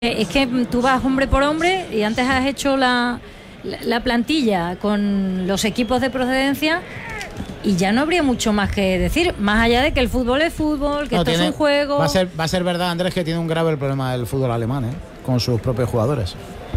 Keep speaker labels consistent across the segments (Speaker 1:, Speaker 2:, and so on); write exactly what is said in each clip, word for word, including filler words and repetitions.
Speaker 1: Es que tú vas hombre por hombre y antes has hecho la, la plantilla con los equipos de procedencia y ya no habría mucho más que decir, más allá de que el fútbol es fútbol, que no, esto tiene, es un juego.
Speaker 2: Va a ser, va a ser verdad, Andrés, que tiene un grave problema el fútbol alemán, ¿eh? Con sus propios jugadores.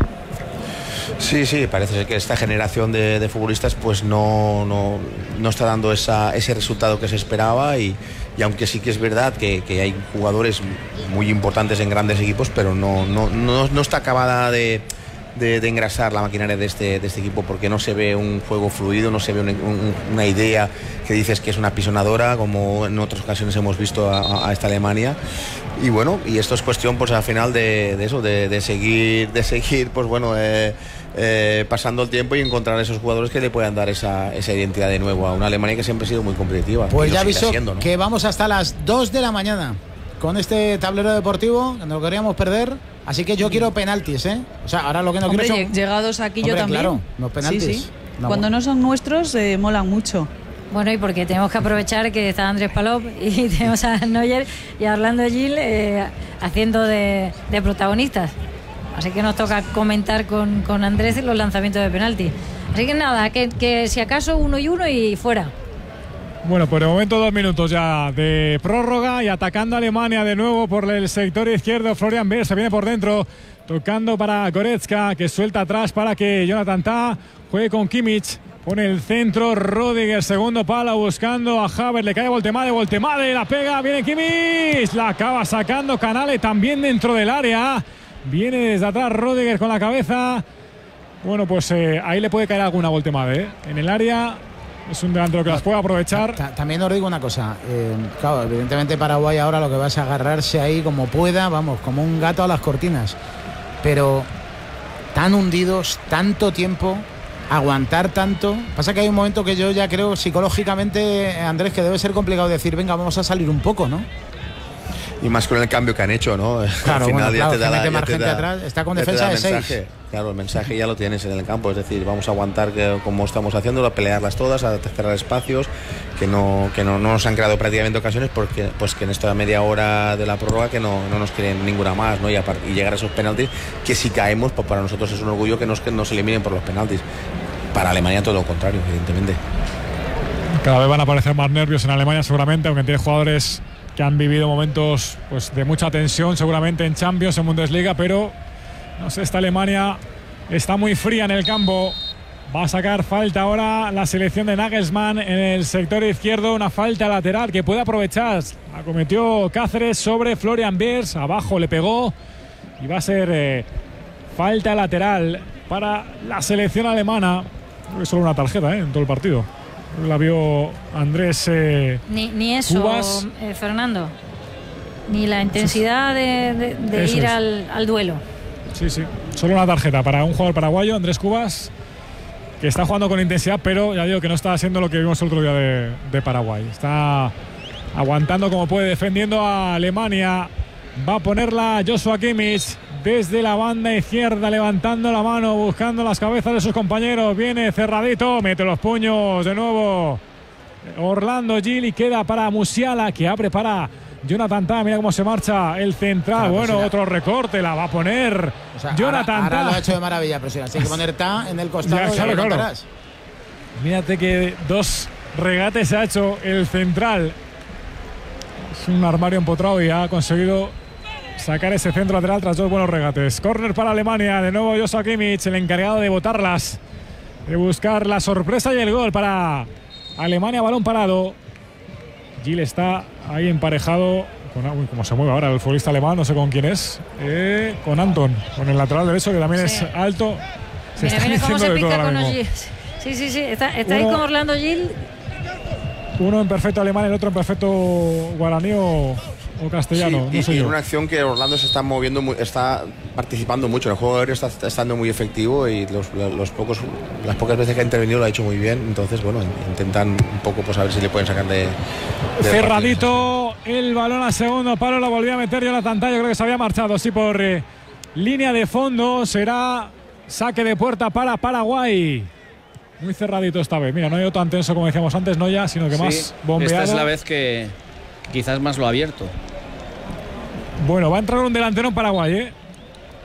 Speaker 3: Sí, sí, parece ser que esta generación de, de futbolistas pues no, no, no está dando esa, ese resultado que se esperaba y, y aunque sí que es verdad que, que hay jugadores muy importantes en grandes equipos, pero no, no, no, no está acabada de, de, de engrasar la maquinaria de este, de este equipo, porque no se ve un juego fluido, no se ve un, un, una idea que dices que es una pisonadora, como en otras ocasiones hemos visto a, a esta Alemania. Y bueno, y esto es cuestión pues al final de, de eso, de, de seguir, de seguir pues bueno, eh, eh, pasando el tiempo y encontrar esos jugadores que le puedan dar esa, esa identidad de nuevo a una Alemania que siempre ha sido muy competitiva.
Speaker 2: Pues ya aviso siendo, ¿no? Que vamos hasta las dos de la mañana con este tablero deportivo, que no lo queríamos perder. Así que yo quiero penaltis, ¿eh? O sea, ahora lo que no
Speaker 4: Hombre,
Speaker 2: quiero son...
Speaker 4: llegados aquí
Speaker 2: Hombre,
Speaker 4: yo también.
Speaker 2: Claro, los penaltis.
Speaker 4: Sí, sí.
Speaker 2: No,
Speaker 4: Cuando
Speaker 2: bueno.
Speaker 4: no son nuestros, eh, molan mucho.
Speaker 1: Bueno, y porque tenemos que aprovechar que está Andrés Palop y tenemos a Neuer y a Orlando Gil eh, haciendo de, de protagonistas. Así que nos toca comentar con, con Andrés los lanzamientos de penalti. Así que nada, que, que si acaso uno y uno y fuera.
Speaker 5: Bueno, por el momento dos minutos ya de prórroga y atacando a Alemania de nuevo por el sector izquierdo. Florian Wirtz se viene por dentro, tocando para Goretzka, que suelta atrás para que Jonathan Tah juegue con Kimmich. Pone el centro, Rüdiger, segundo palo, buscando a Havertz, le cae Voltemade, Voltemade, la pega, viene Kimmich, la acaba sacando Canale también dentro del área. Viene desde atrás Rüdiger con la cabeza. Bueno, pues eh, ahí le puede caer alguna Voltemade, ¿eh? En el área. Es un delantero que las puede aprovechar.
Speaker 2: También os digo una cosa, eh, claro, evidentemente Paraguay ahora lo que va es agarrarse ahí como pueda, vamos, como un gato a las cortinas. Pero tan hundidos, tanto tiempo, aguantar tanto. Pasa que hay un momento que yo ya creo psicológicamente, Andrés, que debe ser complicado decir, venga, vamos a salir un poco, ¿no?
Speaker 3: Y más con el cambio que han hecho, ¿no?
Speaker 2: Claro,
Speaker 3: al final
Speaker 2: bueno,
Speaker 3: ya
Speaker 2: claro,
Speaker 3: te da,
Speaker 2: mete
Speaker 3: ya
Speaker 2: más
Speaker 3: te
Speaker 2: gente
Speaker 3: da,
Speaker 2: atrás, está con
Speaker 3: ya
Speaker 2: defensa de
Speaker 3: mensaje.
Speaker 2: seis.
Speaker 3: Claro, el mensaje ya lo tienes en el campo, es decir, vamos a aguantar que, como estamos haciendo, a pelearlas todas, a cerrar espacios, que no que no, no nos han creado prácticamente ocasiones, porque pues que en esta media hora de la prórroga que no, no nos creen ninguna más, ¿no? Y, a, y llegar a esos penaltis, que si caemos, pues para nosotros es un orgullo que nos, que nos eliminen por los penaltis. Para Alemania todo lo contrario, evidentemente.
Speaker 5: Cada vez van a aparecer más nervios en Alemania seguramente, aunque tiene jugadores que han vivido momentos pues, de mucha tensión seguramente en Champions, en Bundesliga, pero no sé, esta Alemania está muy fría en el campo. Va a sacar falta ahora la selección de Nagelsmann en el sector izquierdo, una falta lateral que puede aprovechar. La cometió Cáceres sobre Florian Wirtz, abajo le pegó y va a ser eh, falta lateral para la selección alemana. Es solo una tarjeta, ¿eh? En todo el partido. La vio Andrés eh,
Speaker 1: ni, ni eso, eh, Fernando. Ni la intensidad de, de, de ir al, al duelo.
Speaker 5: Sí, sí. Solo una tarjeta para un jugador paraguayo, Andrés Cubas, que está jugando con intensidad, pero ya digo que no está haciendo lo que vimos el otro día de, de Paraguay. Está aguantando como puede, defendiendo a Alemania. Va a ponerla Joshua Kimmich desde la banda izquierda, levantando la mano, buscando las cabezas de sus compañeros. Viene cerradito, mete los puños de nuevo Orlando Gil y queda para Musiala, que abre para Jonathan Tah. Mira cómo se marcha el central. Claro, bueno, otro recorte, la va a poner o sea, Jonathan
Speaker 2: ahora,
Speaker 5: Tah.
Speaker 2: Ahora lo ha hecho de maravilla, pero si hay que poner Tah en el costado.
Speaker 5: Ya, claro, claro. Mírate que dos regates ha hecho el central. Es un armario empotrado y ha conseguido sacar ese centro lateral tras dos buenos regates. Córner para Alemania, de nuevo Joshua Kimmich, el encargado de botarlas, de buscar la sorpresa y el gol para Alemania. Balón parado. Gil está ahí emparejado con, uy, cómo se mueve ahora el futbolista alemán, no sé con quién es, eh, con Anton, con el lateral derecho, que también sí. es alto. Se
Speaker 1: mira,
Speaker 5: está
Speaker 1: mira cómo se pica con
Speaker 5: los
Speaker 1: Gil. Sí, sí, sí, está, está uno, ahí con Orlando Gil.
Speaker 5: Uno en perfecto alemán, el otro en perfecto guaraní o, o castellano.
Speaker 3: Sí,
Speaker 5: no sé
Speaker 3: y,
Speaker 5: yo.
Speaker 3: y una acción que Orlando se está moviendo, muy, está participando mucho. El juego aéreo está, está estando muy efectivo y los, los pocos, las pocas veces que ha intervenido lo ha hecho muy bien. Entonces, bueno, intentan un poco pues a ver si le pueden sacar de. de
Speaker 5: Cerradito el balón a segundo palo, lo volvió a meter Jonathan Tah. Yo creo que se había marchado, sí, por eh, línea de fondo. Será saque de puerta para Paraguay. Muy cerradito esta vez. Mira, no ha ido tan tenso como decíamos antes, no ya, sino que sí, más bombeado.
Speaker 6: Esta es la vez que quizás más lo ha abierto.
Speaker 5: Bueno, va a entrar un delantero en Paraguay, ¿eh?